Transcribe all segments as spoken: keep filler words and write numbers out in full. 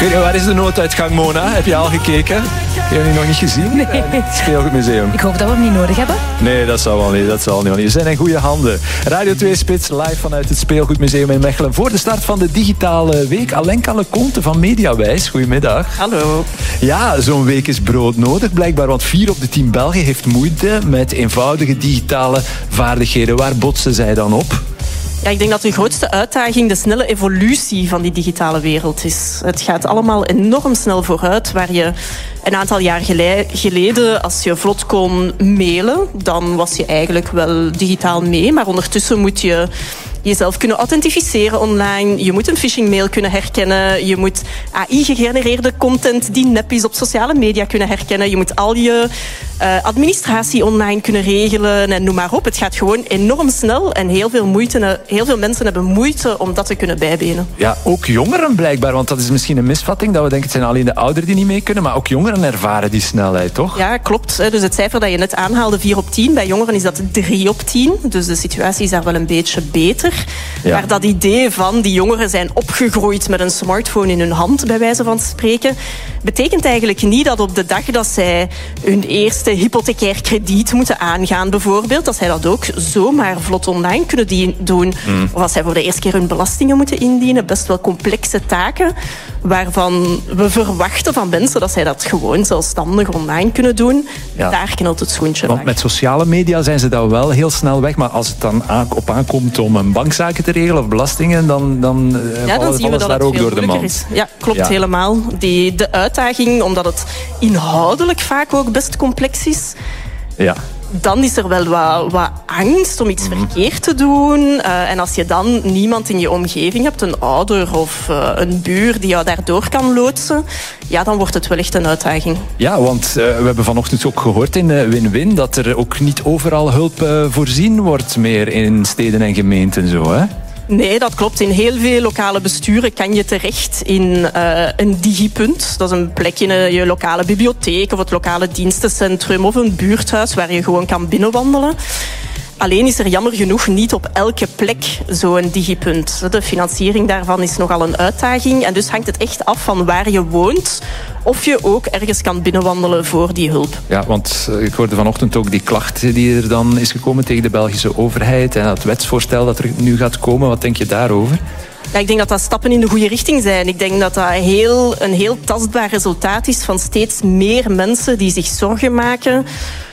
weet niet, waar is de nooduitgang, Mona? Heb je al gekeken? Heb je die nog niet gezien? Nee. Uh, het Speelgoedmuseum. Ik hoop dat we hem niet nodig hebben. Nee, dat zal wel niet. Dat zal niet. Je zijn in goede handen. Radio twee Spits live vanuit het Speelgoedmuseum in Mechelen. Voor de start van de digitale week. Alenka Leconte van Mediawijs. Goedemiddag. Hallo. Ja, zo'n week is broodnodig blijkbaar. Want vier op de tien Belgen heeft moeite met eenvoudige digitale vaardigheden. Waar botsen zij dan op? Ja, ik denk dat de grootste uitdaging de snelle evolutie van die digitale wereld is. Het gaat allemaal enorm snel vooruit. Waar je een aantal jaar geleden, als je vlot kon mailen, dan was je eigenlijk wel digitaal mee. Maar ondertussen moet je jezelf kunnen authentificeren online. Je moet een phishing-mail kunnen herkennen. Je moet A I-gegenereerde content die nep is op sociale media kunnen herkennen. Je moet al je uh, administratie online kunnen regelen en noem maar op. Het gaat gewoon enorm snel en heel veel, moeite, heel veel mensen hebben moeite om dat te kunnen bijbenen. Ja, ook jongeren blijkbaar, want dat is misschien een misvatting dat we denken het zijn alleen de ouderen die niet mee kunnen, maar ook jongeren ervaren die snelheid, toch? Ja, klopt. Dus het cijfer dat je net aanhaalde, vier op tien, bij jongeren is dat drie op tien. Dus de situatie is daar wel een beetje beter. Ja. Maar dat idee van die jongeren zijn opgegroeid met een smartphone in hun hand, bij wijze van spreken, betekent eigenlijk niet dat op de dag dat zij hun eerste hypothecair krediet moeten aangaan, bijvoorbeeld, dat zij dat ook zomaar vlot online kunnen doen. Mm. Of als zij voor de eerste keer hun belastingen moeten indienen. Best wel complexe taken, waarvan we verwachten van mensen dat zij dat gewoon zelfstandig online kunnen doen. Ja. Daar knelt het schoentje. Want met sociale media zijn ze dan wel heel snel weg, maar als het dan op aankomt om een bankzaken te regelen of belastingen, dan, dan, ja, dan zien we dat daar het ook veel door de mand. Is. Ja, klopt, ja. helemaal. Die, de uitdaging, omdat het inhoudelijk vaak ook best complex is, ja. dan is er wel wat, wat angst om iets mm. verkeerd te doen. Uh, en als je dan niemand in je omgeving hebt, een ouder of uh, een buur die jou daardoor kan loodsen, ja, dan wordt het wel echt een uitdaging. Ja, want uh, we hebben vanochtend ook gehoord in uh, Win-Win dat er ook niet overal hulp uh, voorzien wordt meer in steden en gemeenten, zo, hè? Nee, dat klopt. In heel veel lokale besturen kan je terecht in uh, een digipunt. Dat is een plek in uh, je lokale bibliotheek of het lokale dienstencentrum of een buurthuis waar je gewoon kan binnenwandelen. Alleen is er jammer genoeg niet op elke plek zo'n digipunt. De financiering daarvan is nogal een uitdaging. En dus hangt het echt af van waar je woont, of je ook ergens kan binnenwandelen voor die hulp. Ja, want ik hoorde vanochtend ook die klacht die er dan is gekomen tegen de Belgische overheid en dat wetsvoorstel dat er nu gaat komen. Wat denk je daarover? Ja, ik denk dat dat stappen in de goede richting zijn. Ik denk dat dat heel, een heel tastbaar resultaat is van steeds meer mensen die zich zorgen maken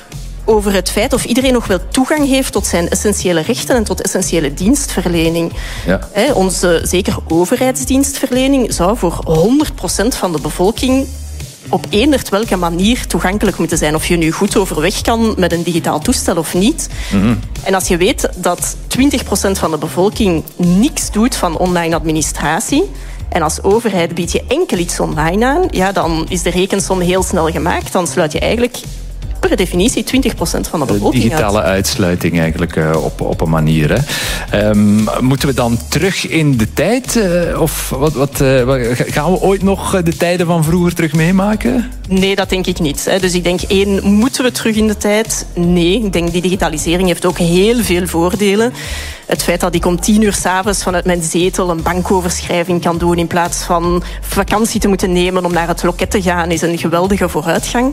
over het feit of iedereen nog wel toegang heeft tot zijn essentiële rechten en tot essentiële dienstverlening. Ja. He, onze, zeker overheidsdienstverlening, zou voor honderd procent van de bevolking op eender welke manier toegankelijk moeten zijn. Of je nu goed overweg kan met een digitaal toestel of niet. Mm-hmm. En als je weet dat twintig procent van de bevolking niks doet van online administratie, en als overheid bied je enkel iets online aan, ja, dan is de rekensom heel snel gemaakt. Dan sluit je eigenlijk per definitie twintig procent van de bevolking uit. Digitale uitsluiting eigenlijk uh, op, op een manier. Hè. Um, moeten we dan terug in de tijd? Uh, of wat, wat, uh, gaan we ooit nog de tijden van vroeger terug meemaken? Nee, dat denk ik niet. Hè. Dus ik denk, één, moeten we terug in de tijd? Nee, ik denk die digitalisering heeft ook heel veel voordelen. Het feit dat ik om tien uur 's avonds vanuit mijn zetel een bankoverschrijving kan doen in plaats van vakantie te moeten nemen om naar het loket te gaan, is een geweldige vooruitgang.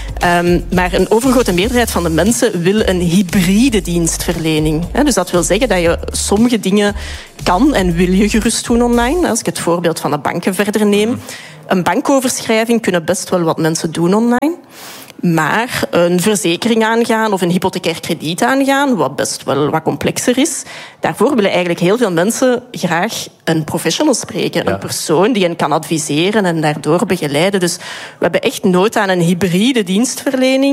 Um, maar een overgrote meerderheid van de mensen wil een hybride dienstverlening. Dus dat wil zeggen dat je sommige dingen kan en wil je gerust doen online. Als ik het voorbeeld van de banken verder neem. Een bankoverschrijving kunnen best wel wat mensen doen online. Maar een verzekering aangaan of een hypothecair krediet aangaan, wat best wel wat complexer is, daarvoor willen eigenlijk heel veel mensen graag een professional spreken. Ja. Een persoon die hen kan adviseren en daardoor begeleiden. Dus we hebben echt nood aan een hybride dienstverlening.